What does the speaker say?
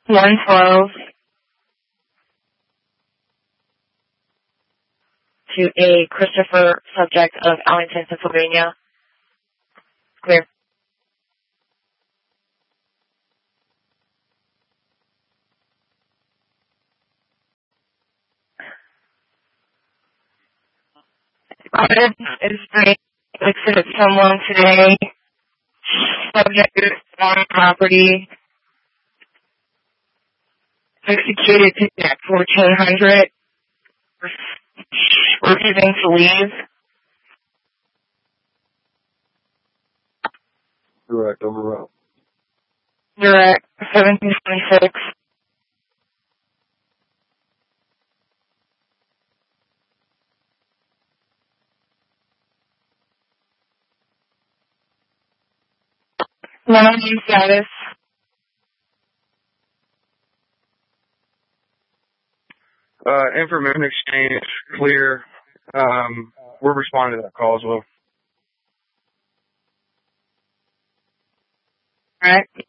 112 to a Christopher, subject of Allington, Pennsylvania. Clear. Is exited someone today, subject to foreign property, executed at 1400, refusing to leave. Direct, over out. Direct, 1726. Name status. Information exchange, clear. We're responding to that call as well. Alright.